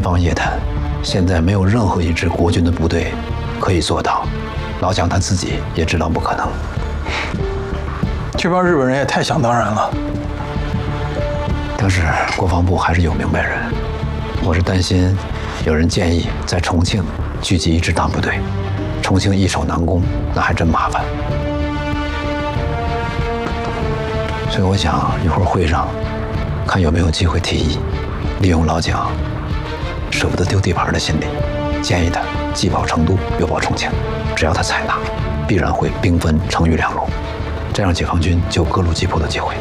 方夜谭，现在没有任何一支国军的部队可以做到。老蒋他自己也知道不可能。 这帮日本人也太想当然了。 但是国防部还是有明白人，我是担心有人建议在重庆聚集一支大部队，重庆易守难攻，那还真麻烦。所以我想一会儿会上看有没有机会提议，利用老蒋舍不得丢地盘的心理，建议他既保成都又保重庆，只要他采纳，必然会兵分成渝两路，这样解放军就有各路击破的机会。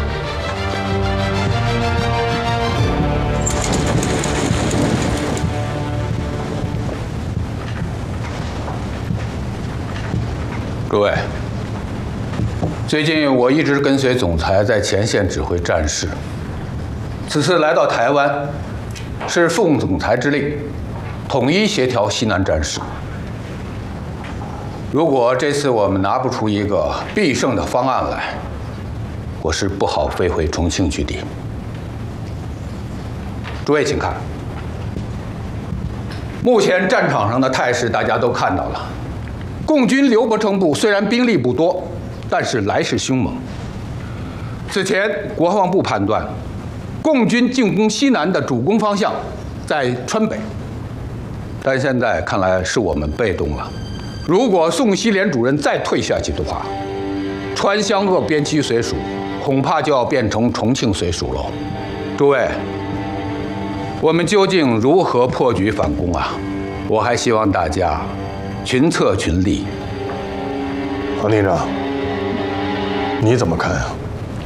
诸位，最近我一直跟随总裁在前线指挥战事，此次来到台湾，是奉总裁之令，统一协调西南战事。如果这次我们拿不出一个必胜的方案来，我是不好飞回重庆据地。诸位请看，目前战场上的态势大家都看到了。共军刘伯承部虽然兵力不多，但是来势凶猛。此前国防部判断，共军进攻西南的主攻方向在川北，但现在看来是我们被动了。如果宋希濂主任再退下去的话，川湘鄂边区随属恐怕就要变成重庆随属喽。诸位，我们究竟如何破局反攻啊？我还希望大家群策群力。 黄连长，你怎么看啊？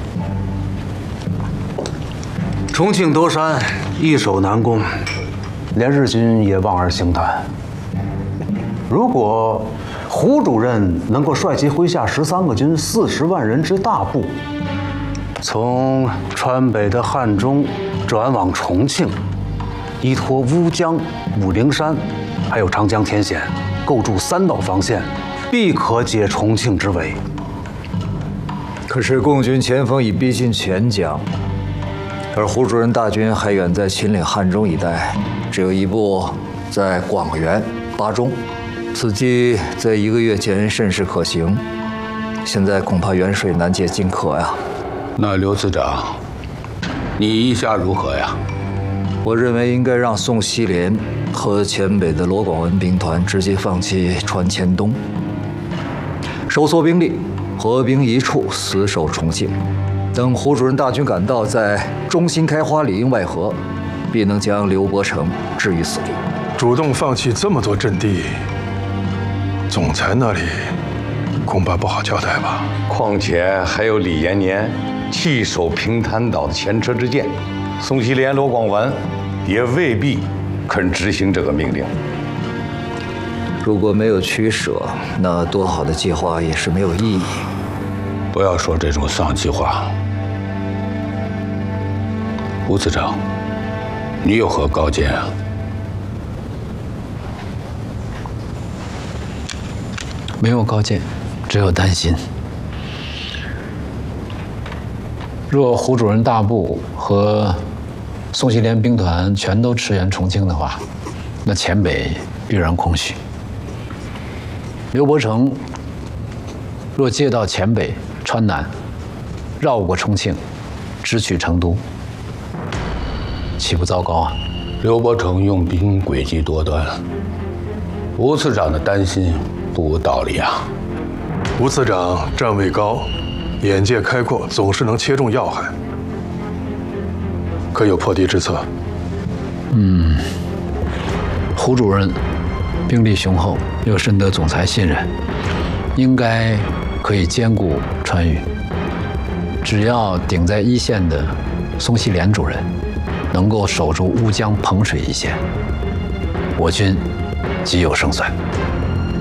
重庆夺山，易守难攻，连日军也望而兴叹。如果胡主任能够率其麾下13个军40万人之大部，从川北的汉中转往重庆，依托乌江、武陵山，还有长江天险，构筑3道防线，必可解重庆之围。 可是共军前锋已逼近钱江，而胡主任大军还远在秦岭汉中一带，只有一部在广元、巴中，此计在1个月前甚是可行，现在恐怕远水难解近渴呀。 那刘次长，你意下如何呀？ 我认为应该让宋希濂和黔北的罗广文兵团直接放弃川黔东，收缩兵力，合兵一处，死守重庆。等胡主任大军赶到，在中心开花里应外合，必能将刘伯承置于死地。 主动放弃这么多阵地，总裁那里恐怕不好交代吧？ 况且还有李延年弃守平潭岛的前车之鉴，宋希濂、罗广文也未必肯执行这个命令。 如果没有取舍，那多好的计划也是没有意义。 不要说这种丧气话。吴次长，你有何高见啊？ 没有高见，只有担心。若胡主任大部和宋希濂兵团全都驰援重庆的话，那黔北必然空虚。刘伯承若借道黔北、川南，绕过重庆，直取成都，岂不糟糕啊？ 刘伯承用兵诡计多端，吴次长的担心不无道理啊。 吴次长站位高，眼界开阔，总是能切中要害。可有破敌之策？ 胡主任兵力雄厚，又深得总裁信任，应该可以兼顾川渝。只要顶在一线的宋希濂主任能够守住乌江彭水一线，我军即有胜算。